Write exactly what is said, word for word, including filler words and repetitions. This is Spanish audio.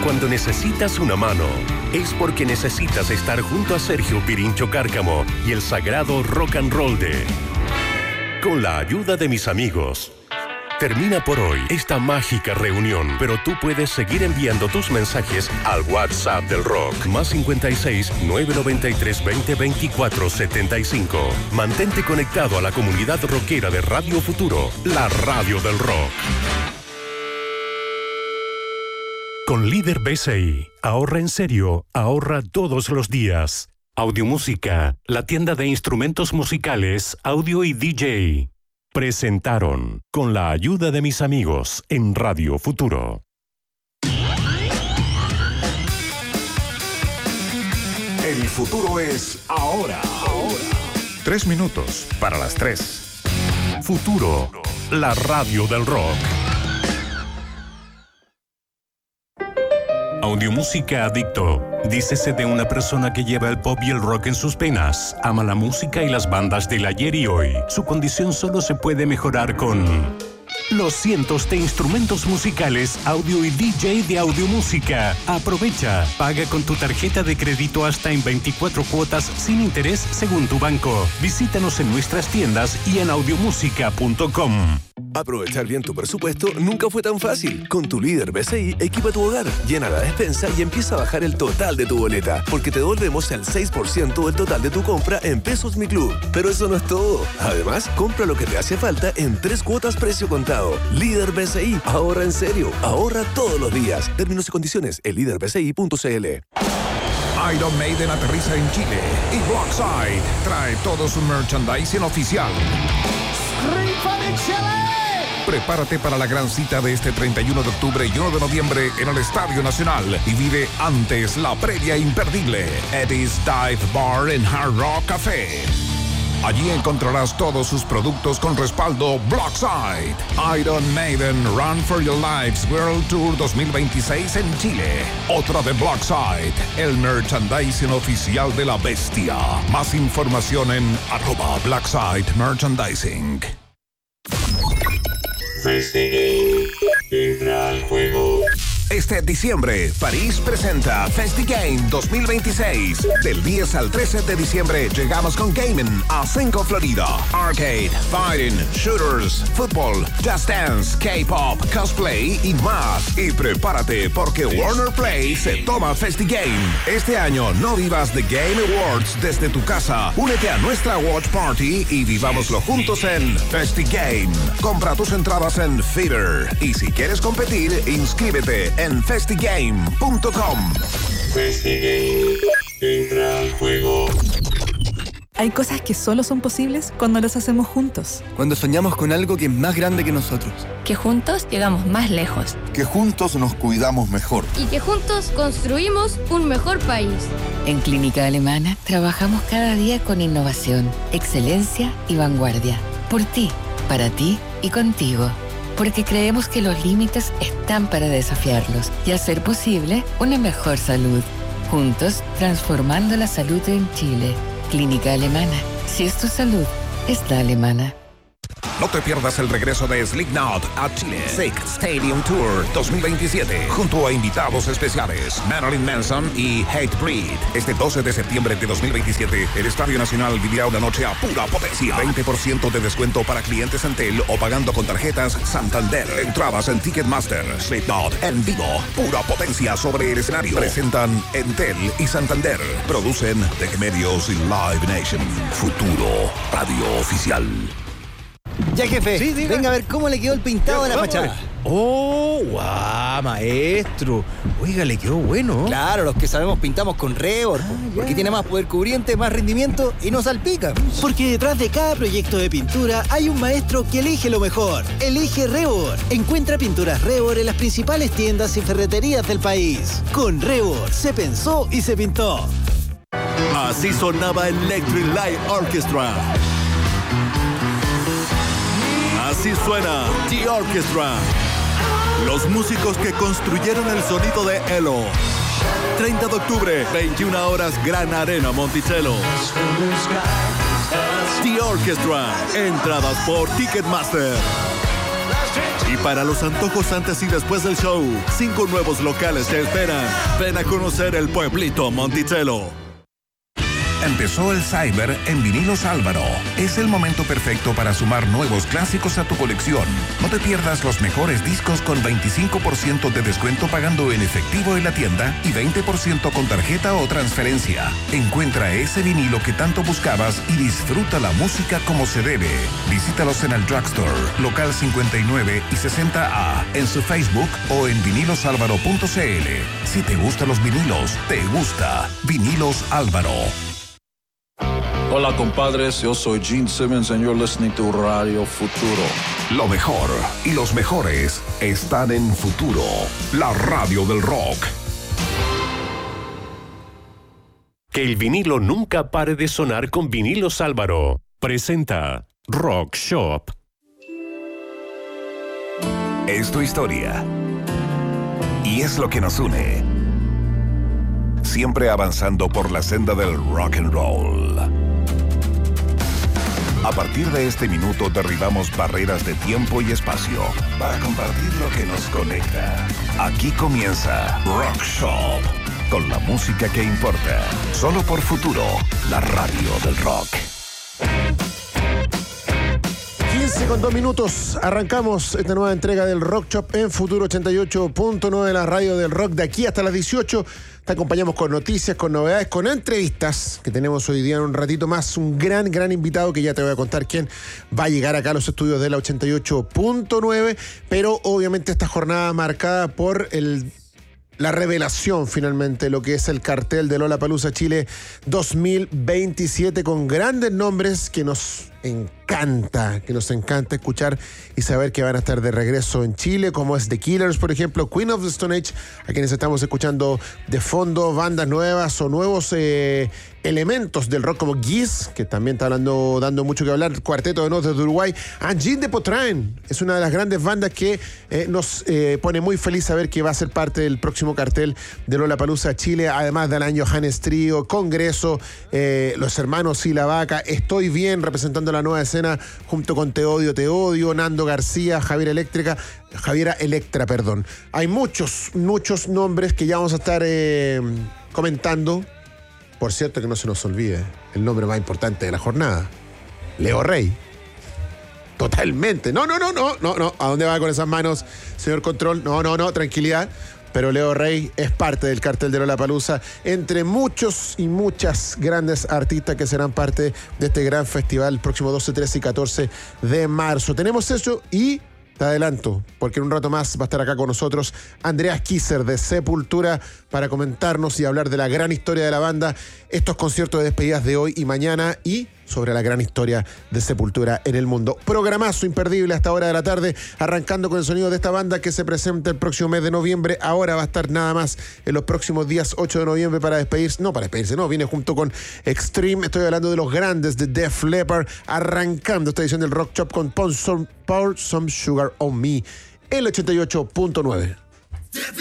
cuando necesitas una mano, es porque necesitas estar junto a Sergio Pirincho Cárcamo y el sagrado rock and roll de Con la ayuda de mis amigos. Termina por hoy esta mágica reunión, pero tú puedes seguir enviando tus mensajes al WhatsApp del rock, más cincuenta y seis, nueve noventa y tres, veinte, veinticuatro, setenta y cinco. Mantente conectado a la comunidad rockera de Radio Futuro, la radio del rock. Con Líder B C I, ahorra en serio, ahorra todos los días. Audiomúsica, la tienda de instrumentos musicales, audio y D J. Presentaron Con la ayuda de mis amigos en Radio Futuro. El futuro es ahora. Ahora. Tres minutos para las tres. Futuro, la radio del rock. Audiomúsica Adicto. Dícese de una persona que lleva el pop y el rock en sus penas. Ama la música y las bandas del ayer y hoy. Su condición solo se puede mejorar con los cientos de instrumentos musicales, audio y D J de Audiomúsica. Aprovecha. Paga con tu tarjeta de crédito hasta en veinticuatro cuotas sin interés según tu banco. Visítanos en nuestras tiendas y en audiomúsica punto com. Aprovechar bien tu presupuesto nunca fue tan fácil. Con tu Líder B C I, equipa tu hogar, llena la despensa y empieza a bajar el total de tu boleta, porque te devolvemos el seis por ciento del total de tu compra en Pesos Mi Club. Pero eso no es todo. Además, compra lo que te hace falta en tres cuotas precio contado. Líder B C I, ahorra en serio, ahorra todos los días. Términos y condiciones en líder b c i punto c l. Iron Maiden aterriza en Chile y Blockside trae todo su merchandising oficial. Prepárate para la gran cita de este treinta y uno de octubre y uno de noviembre en el Estadio Nacional y vive antes la previa imperdible Eddie's Dive Bar en Hard Rock Café. Allí encontrarás todos sus productos con respaldo Blockside. Iron Maiden Run for Your Lives World Tour dos mil veintiséis en Chile. Otra de Blockside, el merchandising oficial de la bestia. Más información en arroba Blockside Merchandising. FestiGame, entra al juego. Este diciembre, París presenta FestiGame dos mil veintiséis. Del diez al trece de diciembre llegamos con gaming a Cinco Florida. Arcade, fighting, shooters, fútbol, just dance, K-pop, cosplay y más. Y prepárate porque Warner Play se toma FestiGame. Este año no vivas The Game Awards desde tu casa. Únete a nuestra Watch Party y vivámoslo juntos en FestiGame. Compra tus entradas en Fever. Y si quieres competir, inscríbete en festigame punto com. FestiGame, entra al juego. Hay cosas que solo son posibles cuando las hacemos juntos. Cuando soñamos con algo que es más grande que nosotros. Que juntos llegamos más lejos. Que juntos nos cuidamos mejor. Y que juntos construimos un mejor país. En Clínica Alemana trabajamos cada día con innovación, excelencia y vanguardia. Por ti, para ti y contigo. Porque creemos que los límites están para desafiarlos y hacer posible una mejor salud. Juntos, transformando la salud en Chile. Clínica Alemana. Si es tu salud, es la alemana. No te pierdas el regreso de Slipknot a Chile. Sick Stadium Tour dos mil veintisiete. Junto a invitados especiales Marilyn Manson y Hatebreed. Este doce de septiembre de dos mil veintisiete, el Estadio Nacional vivirá una noche a pura potencia. veinte por ciento de descuento para clientes Entel o pagando con tarjetas Santander. Entradas en Ticketmaster. Slipknot en vivo. Pura potencia sobre el escenario. Presentan Entel y Santander. Producen Tech Medios y Live Nation. Futuro Radio Oficial. Ya, jefe, sí, venga a ver cómo le quedó el pintado de la fachada. ¡Oh, guau, maestro! Oiga, le quedó bueno. Claro, los que sabemos pintamos con Rebord, ah, porque tiene más poder cubriente, más rendimiento y no salpica. Porque detrás de cada proyecto de pintura hay un maestro que elige lo mejor. Elige Rebord. Encuentra pinturas Rebord en las principales tiendas y ferreterías del país. Con Rebord se pensó y se pintó. Así sonaba Electric Light Orchestra. Así suena The Orchestra. Los músicos que construyeron el sonido de Elo. treinta de octubre, veintiuna horas, Gran Arena Monticello. The Orchestra. Entradas por Ticketmaster. Y para los antojos antes y después del show, cinco nuevos locales te esperan. Ven a conocer el pueblito Monticello. Empezó el Cyber en Vinilos Álvaro. Es el momento perfecto para sumar nuevos clásicos a tu colección. No te pierdas los mejores discos con veinticinco por ciento de descuento pagando en efectivo en la tienda y veinte por ciento con tarjeta o transferencia. Encuentra ese vinilo que tanto buscabas y disfruta la música como se debe. Visítalos en el Drugstore, local cincuenta y nueve y sesenta A, en su Facebook o en vinilos álvaro punto c l. Si te gustan los vinilos, te gusta Vinilos Álvaro. Hola compadres, yo soy Gene Simmons and you're listening to Radio Futuro. Lo mejor y los mejores están en Futuro, la radio del rock. Que el vinilo nunca pare de sonar con Vinilos Álvaro. Presenta Rock Shop. Es tu historia. Y es lo que nos une. Siempre avanzando por la senda del rock and roll. A partir de este minuto derribamos barreras de tiempo y espacio para compartir lo que nos conecta. Aquí comienza Rock Shop, con la música que importa. Solo por Futuro, la radio del rock. quince con dos minutos, arrancamos esta nueva entrega del Rock Shop en Futuro ochenta y ocho punto nueve, la radio del rock. De aquí hasta las dieciocho te acompañamos con noticias, con novedades, con entrevistas que tenemos hoy día en un ratito más. Un gran, gran invitado que ya te voy a contar quién va a llegar acá a los estudios de la ochenta y ocho punto nueve, pero obviamente esta jornada marcada por el... la revelación finalmente, lo que es el cartel de Lollapalooza Chile dos mil veintisiete, con grandes nombres que nos encanta, que nos encanta escuchar y saber que van a estar de regreso en Chile, como es The Killers, por ejemplo, Queen of the Stone Age, a quienes estamos escuchando de fondo, bandas nuevas o nuevos eh, elementos del rock como Giz, que también está hablando, dando mucho que hablar, Cuarteto de Nos desde Uruguay. Angine de Potrain es una de las grandes bandas que eh, nos eh, pone muy feliz saber que va a ser parte del próximo cartel de Lollapalooza Chile, además de Alan Johannes Trío, Congreso, eh, los hermanos y la Vaca, Estoy Bien, representando la nueva escena junto con Te Odio, Te Odio, Nando García, Javiera Eléctrica, Javiera Electra, perdón. Hay muchos, muchos nombres que ya vamos a estar eh, comentando. Por cierto, que no se nos olvide el nombre más importante de la jornada, Leo Rey. Totalmente. No, no, no, no, no, no. ¿A dónde va con esas manos, señor Control? No, no, no, tranquilidad. Pero Leo Rey es parte del cartel de Lollapalooza, entre muchos y muchas grandes artistas que serán parte de este gran festival el próximo doce, trece y catorce de marzo. Tenemos eso y te adelanto, porque en un rato más va a estar acá con nosotros Andreas Kisser de Sepultura para comentarnos y hablar de la gran historia de la banda, estos conciertos de despedidas de hoy y mañana y sobre la gran historia de Sepultura en el mundo. Programazo imperdible hasta hora de la tarde, arrancando con el sonido de esta banda que se presenta el próximo mes de noviembre. Ahora va a estar nada más en los próximos días ocho de noviembre para despedirse. No, para despedirse, no, viene junto con Extreme. Estoy hablando de los grandes de Def Leppard, arrancando esta edición del Rock Shop con Pour Some, Pour Some Sugar on Me, el ochenta y ocho punto nueve.